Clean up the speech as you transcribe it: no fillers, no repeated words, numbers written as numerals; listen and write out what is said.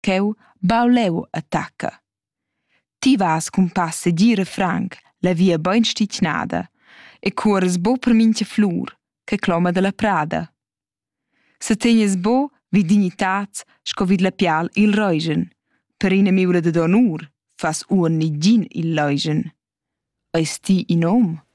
cheu bauleu attacca. Ti vas cun pass gira franc, la via bein sticnada, e cuoras bo per mincha flur, che cloma dalla prada. Se tegnas bo vid dignitats sco vid la pial il reuschen, per ina miula da donur fas uonn ni gin il leuschen. Eis ti in om?